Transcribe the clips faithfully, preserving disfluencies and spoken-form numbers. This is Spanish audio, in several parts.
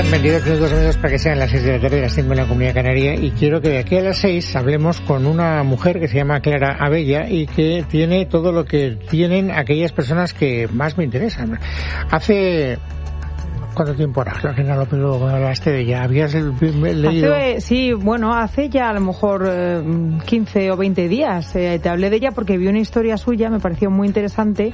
Faltan veintidós minutos menos para que sean las seis de la tarde de las cinco en la Comunidad Canaria, y quiero que de aquí a las seis hablemos con una mujer que se llama Clara Abella y que tiene todo lo que tienen aquellas personas que más me interesan. Hace... ¿Cuánto tiempo ahora, Lorena López, luego hablaste de ella? ¿Habías leído? Hace, sí, bueno, hace ya a lo mejor eh, quince o veinte días eh, te hablé de ella porque vi una historia suya, me pareció muy interesante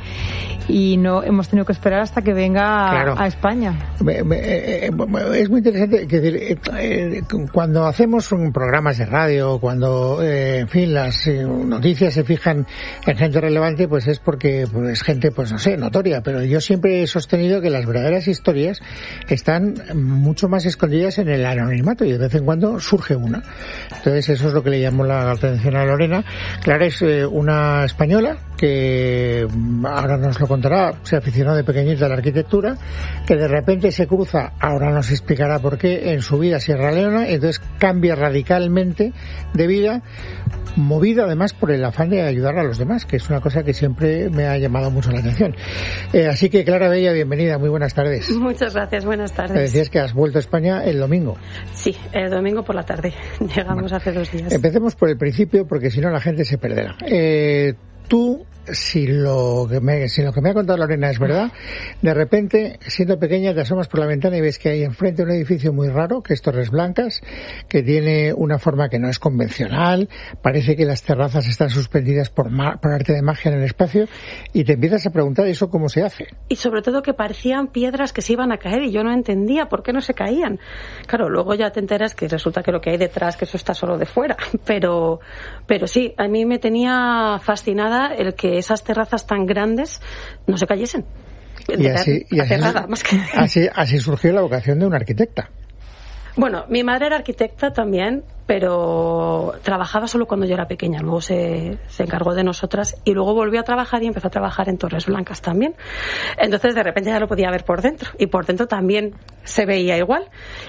y no hemos tenido que esperar hasta que venga claro. a España. Me, me, eh, es muy interesante, que decir, eh, cuando hacemos programas de radio, cuando, eh, en fin, las eh, noticias se fijan en gente relevante, pues es porque pues, es gente, pues no sé, notoria, pero yo siempre he sostenido que las verdaderas historias están mucho más escondidas en el anonimato y de vez en cuando surge una. Entonces eso es lo que le llamó la atención a Lorena. Clara es eh, una española que ahora nos lo contará, se aficionó de pequeñita a la arquitectura, que de repente se cruza, ahora nos explicará por qué, en su vida a Sierra Leona, entonces cambia radicalmente de vida, movida además por el afán de ayudar a los demás, que es una cosa que siempre me ha llamado mucho la atención. Eh, así que Clara Abella, bienvenida, muy buenas tardes. Muchas gracias, buenas tardes. Me decías que has vuelto a España el domingo. Sí, el domingo por la tarde. Llegamos bueno, hace dos días. Empecemos por el principio, porque si no la gente se perderá. Eh, tú, si lo que me, si lo que me ha contado Lorena es verdad, de repente, siendo pequeña, te asomas por la ventana y ves que hay enfrente un edificio muy raro, que es Torres Blancas, que tiene una forma que no es convencional, parece que las terrazas están suspendidas por, ma- por arte de magia en el espacio, y te empiezas a preguntar eso cómo se hace. Y sobre todo que parecían piedras que se iban a caer y yo no entendía por qué no se caían. Claro, luego ya te enteras que resulta que lo que hay detrás, que eso está solo de fuera, pero, pero sí, a mí me tenía fascinada el que esas terrazas tan grandes no se cayesen. Y así, y así, nada, más que... así, así surgió la vocación de una arquitecta. Bueno, mi madre era arquitecta también, pero trabajaba solo cuando yo era pequeña. Luego se, se encargó de nosotras y luego volvió a trabajar y empezó a trabajar en Torres Blancas también. Entonces, de repente ya lo podía ver por dentro. Y por dentro también se veía igual.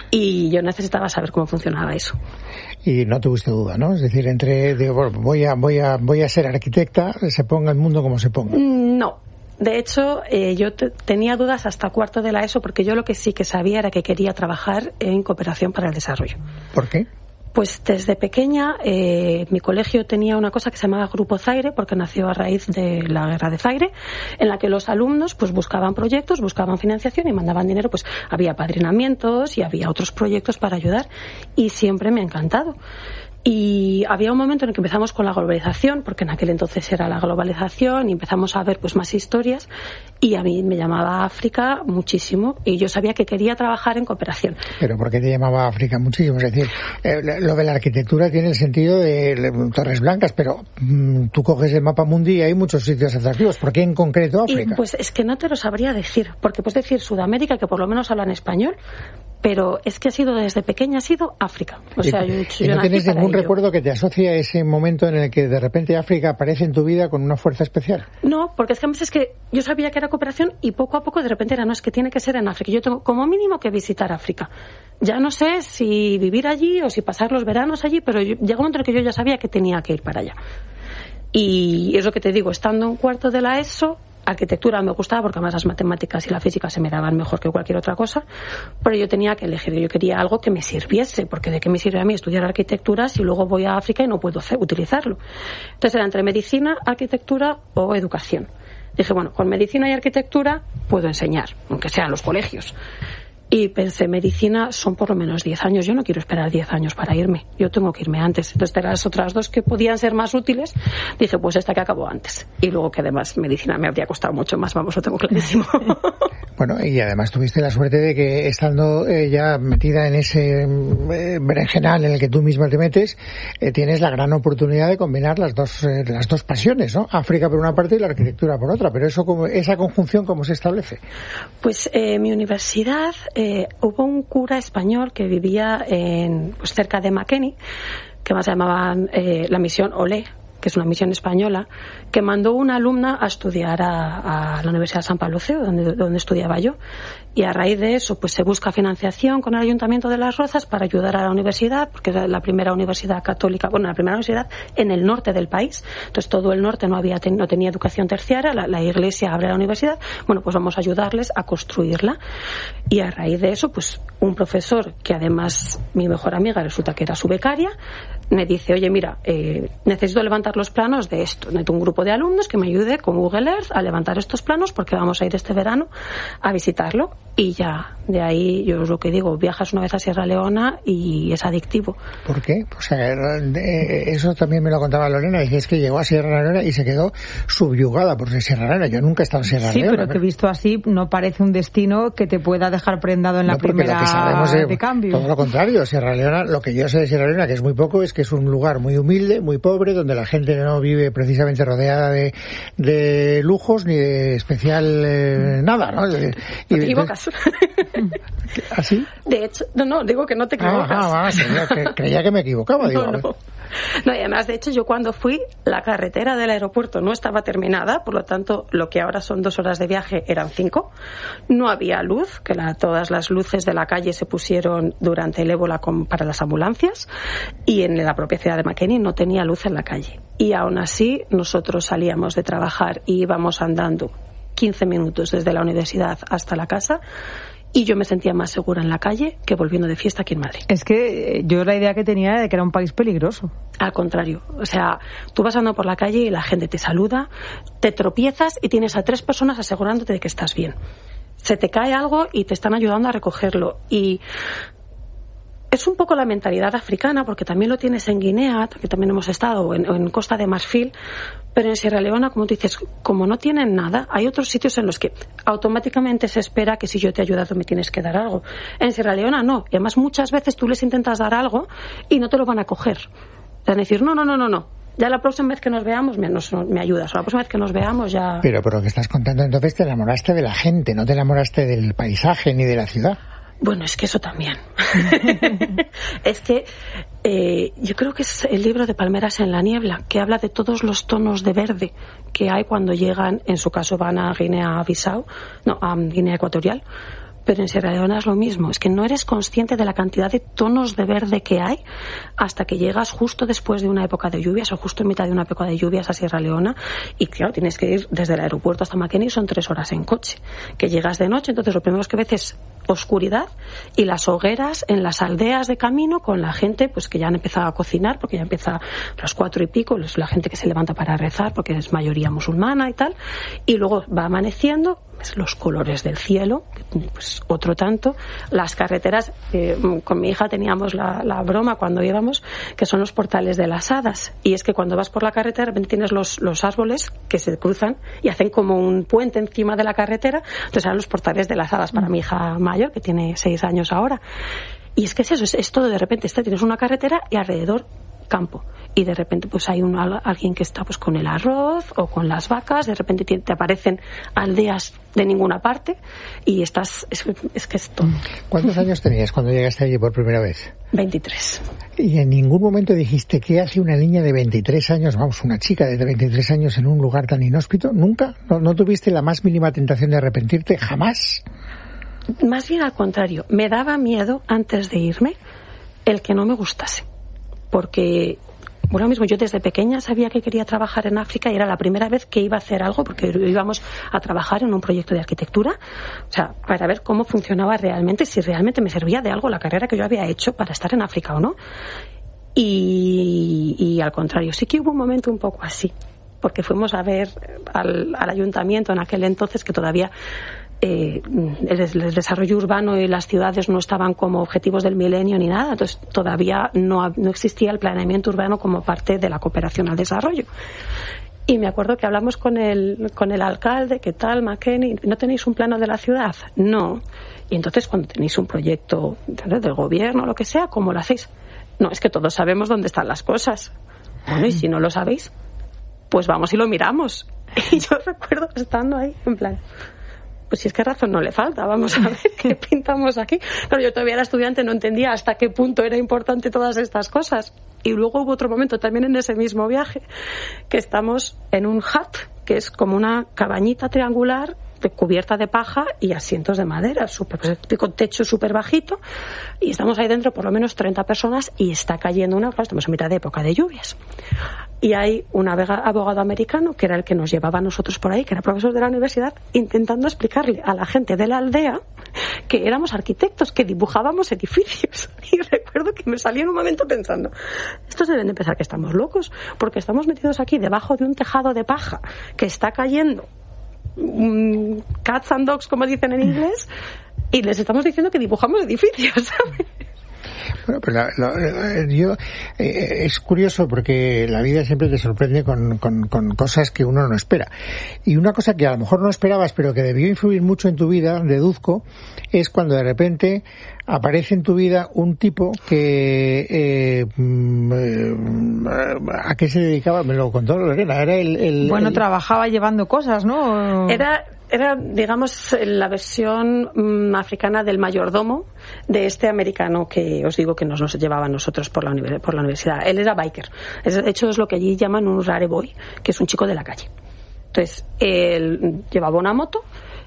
Y yo necesitaba saber cómo funcionaba eso. Y no tuviste duda, ¿no? Es decir, entre digo, voy a voy a voy a ser arquitecta, se ponga el mundo como se ponga. No. De hecho, eh, yo te, tenía dudas hasta cuarto de la ESO, porque yo lo que sí que sabía era que quería trabajar en cooperación para el desarrollo. ¿Por qué? Pues desde pequeña eh, mi colegio tenía una cosa que se llamaba Grupo Zaire, porque nació a raíz de la guerra de Zaire, en la que los alumnos pues buscaban proyectos, buscaban financiación y mandaban dinero. Pues había apadrinamientos y había otros proyectos para ayudar, y siempre me ha encantado. Y había un momento en el que empezamos con la globalización, porque en aquel entonces era la globalización, y empezamos a ver pues más historias, y a mí me llamaba África muchísimo, y yo sabía que quería trabajar en cooperación. ¿Pero por qué te llamaba África muchísimo? Es decir, eh, lo de la arquitectura tiene el sentido de, de Torres Blancas, pero mmm, tú coges el mapa mundi y hay muchos sitios atractivos. ¿Por qué en concreto África? Y, pues es que no te lo sabría decir, porque puedes decir Sudamérica, que por lo menos hablan español, pero es que ha sido desde pequeña ha sido África. O sea, y, yo, yo ¿y no nací tienes para ningún ello. recuerdo que te asocie a ese momento en el que de repente África aparece en tu vida con una fuerza especial? No, porque es que a veces es que yo sabía que era cooperación y poco a poco de repente era, no, es que tiene que ser en África. Yo tengo como mínimo que visitar África. Ya no sé si vivir allí o si pasar los veranos allí, pero yo, llegó un momento en el que yo ya sabía que tenía que ir para allá. Y es lo que te digo, estando en cuarto de la ESO, arquitectura me gustaba porque además las matemáticas y la física se me daban mejor que cualquier otra cosa, pero yo tenía que elegir, yo quería algo que me sirviese, porque de qué me sirve a mí estudiar arquitectura si luego voy a África y no puedo hacer, utilizarlo. Entonces era entre medicina, arquitectura o educación. Dije, bueno, con medicina y arquitectura puedo enseñar, aunque sea en los colegios. Y pensé, medicina son por lo menos diez años. Yo no quiero esperar diez años para irme. Yo tengo que irme antes. Entonces, de las otras dos que podían ser más útiles, dije, pues esta que acabó antes. Y luego que además medicina me habría costado mucho más, vamos, lo tengo clarísimo. Bueno, y además tuviste la suerte de que estando eh, ya metida en ese eh, berenjenal en el que tú misma te metes, eh, tienes la gran oportunidad de combinar las dos eh, las dos pasiones, ¿no? África por una parte y la arquitectura por otra. Pero eso, como esa conjunción, ¿cómo se establece? Pues eh, mi universidad... Eh, hubo un cura español que vivía en, pues, cerca de Makeni, que más llamaban eh, la misión Olé, que es una misión española, que mandó una alumna a estudiar a, a la Universidad de San Pablo C E U, donde, donde estudiaba yo. Y a raíz de eso, pues se busca financiación con el Ayuntamiento de Las Rozas para ayudar a la universidad, porque era la primera universidad católica, bueno, la primera universidad en el norte del país. Entonces todo el norte no había no tenía educación terciaria, la, la Iglesia abre la universidad. Bueno, pues vamos a ayudarles a construirla. Y a raíz de eso, pues un profesor, que además mi mejor amiga resulta que era su becaria, me dice, oye, mira, eh, necesito levantar los planos de esto. Necesito un grupo de alumnos que me ayude con Google Earth a levantar estos planos porque vamos a ir este verano a visitarlo. Y ya, de ahí, yo es lo que digo, viajas una vez a Sierra Leona y es adictivo. ¿Por qué? O sea, eso también me lo contaba Lorena, y es que llegó a Sierra Leona y se quedó subyugada por Sierra Leona. Yo nunca he estado en Sierra sí, Leona. Sí, pero que visto así no parece un destino que te pueda dejar prendado en la no, primera lo que sabemos de, de cambio. Todo lo contrario, Sierra Leona, lo que yo sé de Sierra Leona, que es muy poco, es que es un lugar muy humilde, muy pobre, donde la gente no vive precisamente rodeada de, de lujos ni de especial eh, nada, ¿no? Y, no te equivocas. ¿Así? De hecho, no, no, digo que no te equivocas. Ah, ah, creía, que, creía que me equivocaba, digo. No, no. No, y además, de hecho, yo cuando fui, la carretera del aeropuerto no estaba terminada, por lo tanto, lo que ahora son dos horas de viaje eran cinco. No había luz, que la, todas las luces de la calle se pusieron durante el ébola con, para las ambulancias, y en la propia ciudad de Makeni no tenía luz en la calle. Y aún así, nosotros salíamos de trabajar y íbamos andando quince minutos desde la universidad hasta la casa, y yo me sentía más segura en la calle que volviendo de fiesta aquí en Madrid. Es que yo la idea que tenía era de que era un país peligroso. Al contrario, o sea, tú vas andando por la calle y la gente te saluda, te tropiezas y tienes a tres personas asegurándote de que estás bien. Se te cae algo y te están ayudando a recogerlo. Y es un poco la mentalidad africana, porque también lo tienes en Guinea, que también hemos estado, o en, o en Costa de Marfil, pero en Sierra Leona, como tú dices, como no tienen nada, hay otros sitios en los que automáticamente se espera que si yo te he ayudado me tienes que dar algo. En Sierra Leona no, y además muchas veces tú les intentas dar algo y no te lo van a coger. Van a decir, no, no, no, no, no. Ya la próxima vez que nos veamos me, nos, me ayudas, o la próxima vez que nos veamos ya... Pero por lo que estás contando, entonces te enamoraste de la gente, no te enamoraste del paisaje ni de la ciudad. Bueno, es que eso también. Es que eh, yo creo que es el libro de Palmeras en la niebla, que habla de todos los tonos de verde que hay cuando llegan, en su caso van a Guinea-Bissau, no, a Guinea Ecuatorial, pero en Sierra Leona es lo mismo, es que no eres consciente de la cantidad de tonos de verde que hay hasta que llegas justo después de una época de lluvias o justo en mitad de una época de lluvias a Sierra Leona, y claro, tienes que ir desde el aeropuerto hasta Makeni, son tres horas en coche, que llegas de noche, entonces lo primero que ves es oscuridad y las hogueras en las aldeas de camino con la gente pues que ya han empezado a cocinar, porque ya empieza a las cuatro y pico, la gente que se levanta para rezar porque es mayoría musulmana y tal, y luego va amaneciendo, ves los colores del cielo, pues otro tanto, las carreteras, eh, con mi hija teníamos la, la broma cuando íbamos, que son los portales de las hadas, y es que cuando vas por la carretera de repente tienes los, los árboles que se cruzan y hacen como un puente encima de la carretera, entonces eran los portales de las hadas para mi hija mayor, que tiene seis años ahora. Y es que es eso, es, es todo de repente, este, tienes una carretera y alrededor campo, y de repente pues hay un, alguien que está pues con el arroz o con las vacas, de repente te, te aparecen aldeas de ninguna parte y estás, es, es que esto. ¿Cuántos años tenías cuando llegaste allí por primera vez? veintitrés. ¿Y en ningún momento dijiste qué hace una niña de veintitrés años, vamos, una chica de veintitrés años en un lugar tan inhóspito? ¿Nunca? ¿No, no tuviste la más mínima tentación de arrepentirte? ¿Jamás? Más bien al contrario, me daba miedo antes de irme el que no me gustase. Porque, bueno, mismo yo desde pequeña sabía que quería trabajar en África y era la primera vez que iba a hacer algo, porque íbamos a trabajar en un proyecto de arquitectura, o sea, para ver cómo funcionaba realmente, si realmente me servía de algo la carrera que yo había hecho para estar en África o no. Y, y al contrario, sí que hubo un momento un poco así, porque fuimos a ver al, al ayuntamiento en aquel entonces, que todavía Eh, el, el desarrollo urbano y las ciudades no estaban como objetivos del milenio ni nada, entonces todavía no, no existía el planeamiento urbano como parte de la cooperación al desarrollo. Y me acuerdo que hablamos con el, con el alcalde, ¿qué tal, Makeni? ¿No tenéis un plano de la ciudad? No. Y entonces cuando tenéis un proyecto del gobierno o lo que sea, ¿cómo lo hacéis? No, es que todos sabemos dónde están las cosas. Bueno, y si no lo sabéis, pues vamos y lo miramos. Y yo recuerdo estando ahí, en plan, pues si es que razón no le falta, vamos a ver qué pintamos aquí. Claro, yo todavía era estudiante, no entendía hasta qué punto era importante todas estas cosas. Y luego hubo otro momento también en ese mismo viaje, que estamos en un hut, que es como una cabañita triangular de cubierta de paja y asientos de madera, super, pues, con techo súper bajito, y estamos ahí dentro por lo menos treinta personas y está cayendo una, claro, estamos en mitad de época de lluvias. Y hay un abogado americano, que era el que nos llevaba a nosotros por ahí, que era profesor de la universidad, intentando explicarle a la gente de la aldea que éramos arquitectos, que dibujábamos edificios. Y recuerdo que me salí en un momento pensando, estos deben de pensar que estamos locos, porque estamos metidos aquí debajo de un tejado de paja que está cayendo, um, cats and dogs, como dicen en inglés, y les estamos diciendo que dibujamos edificios, ¿sabes? Bueno, pues la, la, yo eh, es curioso porque la vida siempre te sorprende con, con, con cosas que uno no espera. Y una cosa que a lo mejor no esperabas, pero que debió influir mucho en tu vida, deduzco, es cuando de repente aparece en tu vida un tipo que eh, ¿a qué se dedicaba? Me lo contó Lorena. Era el, el bueno, el... trabajaba llevando cosas, ¿no? Era Era, digamos, la versión mmm, africana del mayordomo de este americano que os digo que nos, nos llevaba a nosotros por la, univers- por la universidad. Él era biker. Es, de hecho, es lo que allí llaman un rare boy, que es un chico de la calle. Entonces, él llevaba una moto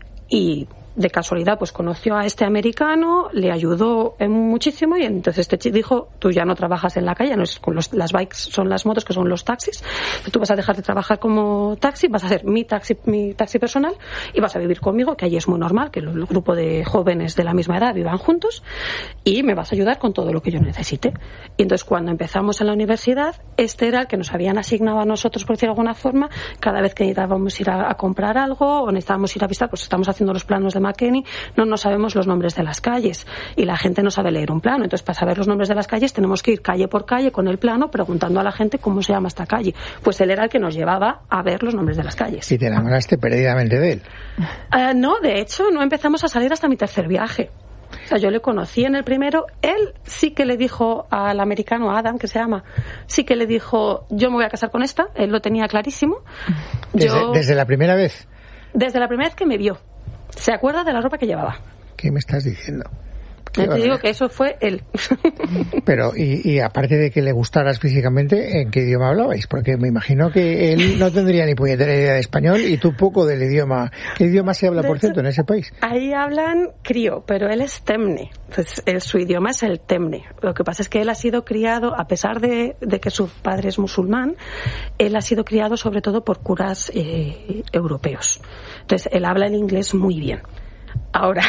y de casualidad pues conoció a este americano, le ayudó muchísimo y entonces este chico dijo, tú ya no trabajas en la calle, no es con los, las bikes son las motos que son los taxis, tú vas a dejar de trabajar como taxi, vas a ser mi taxi, mi taxi personal y vas a vivir conmigo, que allí es muy normal que el grupo de jóvenes de la misma edad vivan juntos, y me vas a ayudar con todo lo que yo necesite. Y entonces cuando empezamos en la universidad, este era el que nos habían asignado a nosotros, por decirlo de alguna forma, cada vez que necesitábamos ir a, a comprar algo o necesitábamos ir a visitar, pues estamos haciendo los planos de McKinney, no nos sabemos los nombres de las calles y la gente no sabe leer un plano, entonces para saber los nombres de las calles tenemos que ir calle por calle con el plano preguntando a la gente cómo se llama esta calle. Pues él era el que nos llevaba a ver los nombres de las calles. ¿Y te enamoraste perdidamente de él? Uh, no, de hecho no empezamos a salir hasta mi tercer viaje. O sea, yo le conocí en el primero, él sí que le dijo al americano, Adam, que se llama, sí que le dijo, yo me voy a casar con esta, él lo tenía clarísimo. ¿Desde, yo, desde la primera vez? Desde la primera vez que me vio. Se acuerda de la ropa que llevaba. ¿Qué me estás diciendo? Yo te digo que eso fue él. Pero, y, y aparte de que le gustaras físicamente, ¿en qué idioma hablabais? Porque me imagino que él no tendría ni puñetera idea de español y tú poco del idioma. ¿Qué idioma se habla, de por hecho, cierto, en ese país? Ahí hablan crío, pero él es temne. Entonces, el, su idioma es el temne. Lo que pasa es que él ha sido criado, a pesar de, de que su padre es musulmán, él ha sido criado sobre todo por curas eh, europeos. Entonces, él habla el inglés muy bien. Ahora,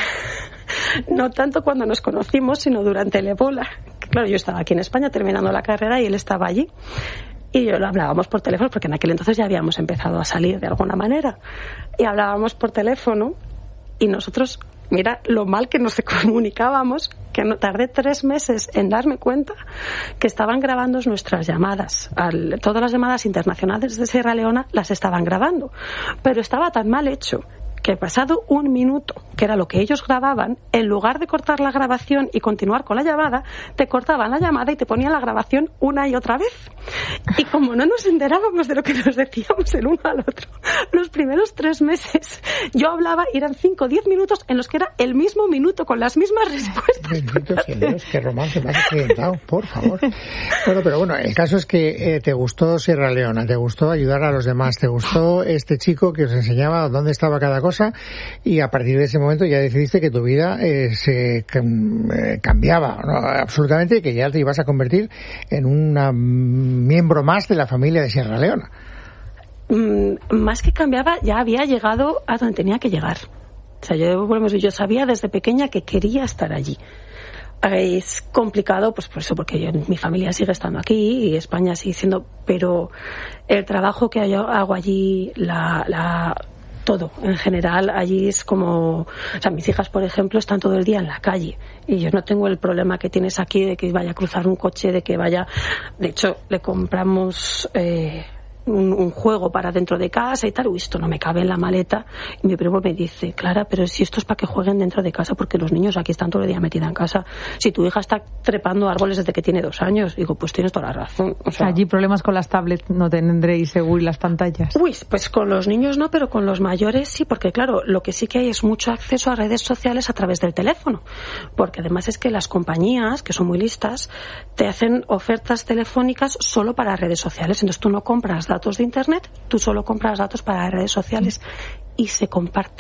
no tanto cuando nos conocimos, sino durante el ébola. Claro, yo estaba aquí en España terminando la carrera y él estaba allí. Y yo lo hablábamos por teléfono, porque en aquel entonces ya habíamos empezado a salir de alguna manera. Y hablábamos por teléfono y nosotros, mira lo mal que nos comunicábamos, que no tardé tres meses en darme cuenta que estaban grabando nuestras llamadas. Al, todas las llamadas internacionales de Sierra Leona las estaban grabando. Pero estaba tan mal hecho que pasado un minuto, que era lo que ellos grababan, en lugar de cortar la grabación y continuar con la llamada, te cortaban la llamada y te ponían la grabación una y otra vez. Y como no nos enterábamos de lo que nos decíamos el uno al otro, los primeros tres meses yo hablaba y eran cinco o diez minutos en los que era el mismo minuto con las mismas respuestas. Bendito sea Dios, qué romance me has accidentado, por favor. Bueno, pero bueno, el caso es que eh, te gustó Sierra Leona, te gustó ayudar a los demás, te gustó este chico que os enseñaba dónde estaba cada cosa, y a partir de ese momento ya decidiste que tu vida eh, se eh, cambiaba, ¿no? Absolutamente, y que ya te ibas a convertir en un miembro más de la familia de Sierra Leona. Mm, más que cambiaba, ya había llegado a donde tenía que llegar. O sea, yo, yo sabía desde pequeña que quería estar allí. Es complicado, pues por eso, porque yo, mi familia sigue estando aquí y España sigue siendo, pero el trabajo que yo hago allí, la, la todo, en general, allí es como, o sea, mis hijas, por ejemplo, están todo el día en la calle y yo no tengo el problema que tienes aquí de que vaya a cruzar un coche, de que vaya, de hecho, le compramos eh, un, un juego para dentro de casa y tal, uy, esto no me cabe en la maleta, y mi primo me dice, Clara, pero si esto es para que jueguen dentro de casa, porque los niños aquí están todo el día metida en casa, si tu hija está trepando árboles desde que tiene dos años, digo, pues tienes toda la razón. O sea, allí problemas con las tablets no tendréis seguro, y las pantallas. Uy, pues con los niños no, pero con los mayores sí, porque claro, lo que sí que hay es mucho acceso a redes sociales a través del teléfono, porque además es que las compañías, que son muy listas, te hacen ofertas telefónicas solo para redes sociales, entonces tú no compras datos de internet, tú solo compras datos para redes sociales y se comparte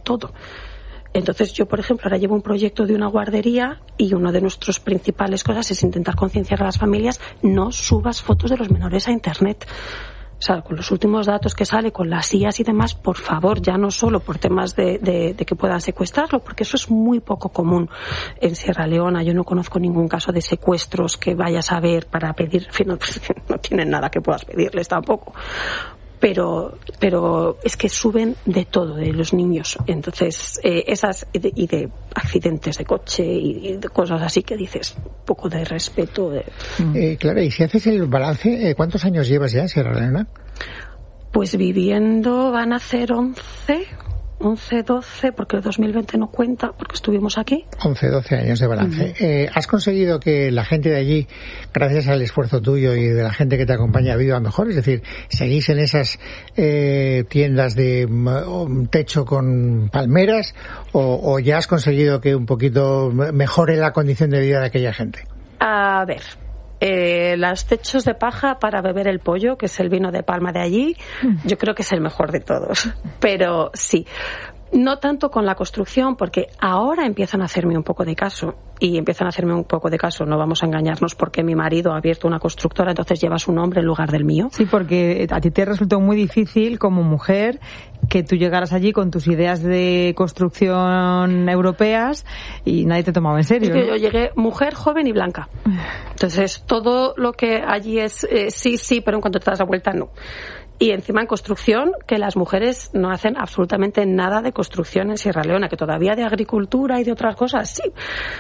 todo. Entonces yo, por ejemplo, ahora llevo un proyecto de una guardería y una de nuestras principales cosas es intentar concienciar a las familias: no subas fotos de los menores a internet. O sea, con los últimos datos que sale, con las I As y demás, por favor, ya no solo por temas de, de, de que puedan secuestrarlo, porque eso es muy poco común en Sierra Leona. Yo no conozco ningún caso de secuestros que vayas a ver para pedir, en fin, no, no tienen nada que puedas pedirles tampoco. Pero, pero es que suben de todo, de los niños. Entonces, eh, esas, y de, y de accidentes de coche y, y de cosas así que dices, un poco de respeto. De... Eh, claro, y si haces el balance, eh, ¿cuántos años llevas ya en Sierra Leona? Pues viviendo van a ser once, once, doce, porque el dos mil veinte no cuenta, porque estuvimos aquí. once, doce años de balance. Uh-huh. Eh, ¿Has conseguido que la gente de allí, gracias al esfuerzo tuyo y de la gente que te acompaña, viva mejor? Es decir, ¿seguís en esas eh, tiendas de um, techo con palmeras o, o ya has conseguido que un poquito mejore la condición de vida de aquella gente? A ver... Eh, los techos de paja para beber el pollo, que es el vino de palma de allí, yo creo que es el mejor de todos. Pero sí, no tanto con la construcción, porque ahora empiezan a hacerme un poco de caso. Y empiezan a hacerme un poco de caso, no vamos a engañarnos, porque mi marido ha abierto una constructora, entonces lleva su nombre en lugar del mío. Sí, porque a ti te resultó muy difícil como mujer que tú llegaras allí con tus ideas de construcción europeas y nadie te tomaba en serio. Es que ¿no? Yo llegué mujer, joven y blanca. Entonces todo lo que allí es eh, sí, sí, pero en cuanto te das la vuelta, no. Y encima en construcción, que las mujeres no hacen absolutamente nada de construcción en Sierra Leona, que todavía de agricultura y de otras cosas, sí.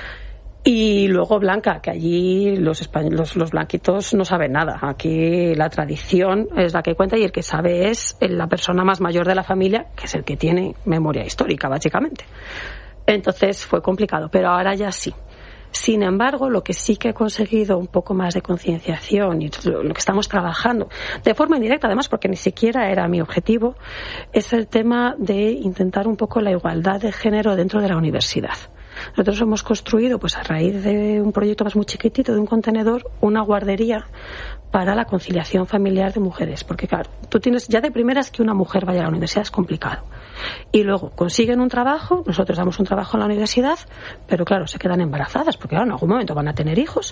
Y luego blanca, que allí los, españoles, los, los blanquitos no saben nada. Aquí la tradición es la que cuenta y el que sabe es la persona más mayor de la familia, que es el que tiene memoria histórica, básicamente. Entonces fue complicado, pero ahora ya sí. Sin embargo, lo que sí que he conseguido un poco más de concienciación y lo que estamos trabajando, de forma indirecta además, porque ni siquiera era mi objetivo, es el tema de intentar un poco la igualdad de género dentro de la universidad. Nosotros hemos construido, pues a raíz de un proyecto más muy chiquitito, de un contenedor, una guardería para la conciliación familiar de mujeres. Porque claro, tú tienes ya de primeras que una mujer vaya a la universidad es complicado. Y luego consiguen un trabajo, nosotros damos un trabajo en la universidad, pero claro, se quedan embarazadas, porque claro, en algún momento van a tener hijos.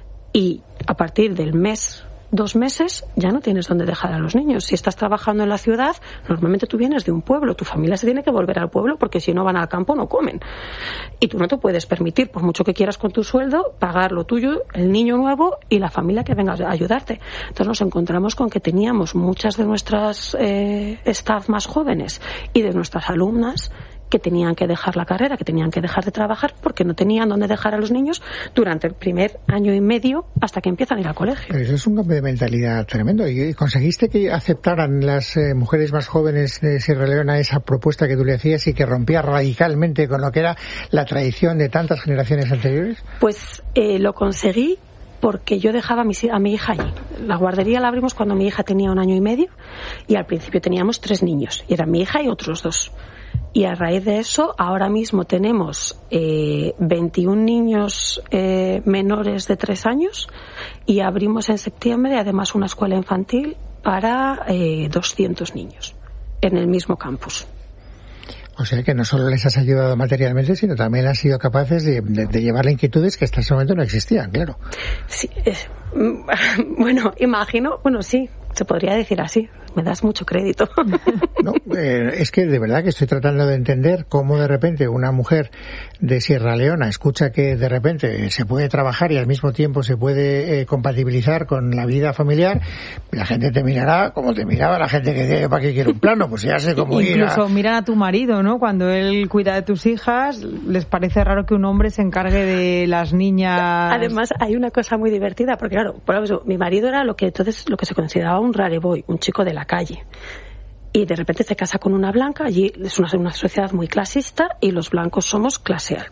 Y a partir del mes... dos meses ya no tienes dónde dejar a los niños. Si estás trabajando en la ciudad, normalmente tú vienes de un pueblo, tu familia se tiene que volver al pueblo porque si no van al campo no comen. Y tú no te puedes permitir, por mucho que quieras con tu sueldo, pagar lo tuyo, el niño nuevo y la familia que venga a ayudarte. Entonces nos encontramos con que teníamos muchas de nuestras eh, staff más jóvenes y de nuestras alumnas que tenían que dejar la carrera, que tenían que dejar de trabajar porque no tenían dónde dejar a los niños durante el primer año y medio hasta que empiezan a ir al colegio. Pero eso es un cambio de mentalidad tremendo. ¿Y conseguiste que aceptaran las eh, mujeres más jóvenes de Sierra Leona esa propuesta que tú le hacías y que rompía radicalmente con lo que era la tradición de tantas generaciones anteriores? Pues eh, lo conseguí porque yo dejaba a mi, a mi hija allí. La guardería la abrimos cuando mi hija tenía un año y medio y al principio teníamos tres niños y eran mi hija y otros dos. Y a raíz de eso, ahora mismo tenemos eh, veintiún niños eh, menores de tres años y abrimos en septiembre además una escuela infantil para eh, doscientos niños en el mismo campus. O sea que no solo les has ayudado materialmente, sino también has sido capaces de, de, de llevarle inquietudes que hasta ese momento no existían, claro. Sí, eh, bueno, imagino, bueno, sí, se podría decir así. Me das mucho crédito. No, eh, es que de verdad que estoy tratando de entender cómo de repente una mujer de Sierra Leona escucha que de repente se puede trabajar y al mismo tiempo se puede eh, compatibilizar con la vida familiar. La gente te mirará como te miraba la gente que dice, ¿para qué quiero un plano? Pues ya sé cómo ir a... Incluso miran a tu marido, ¿no? Cuando él cuida de tus hijas, les parece raro que un hombre se encargue de las niñas. Además, hay una cosa muy divertida, porque claro, por ejemplo, mi marido era lo que entonces lo que se consideraba un rare boy, un chico de la calle. Y de repente se casa con una blanca, allí es una, una sociedad muy clasista y los blancos somos clase alta.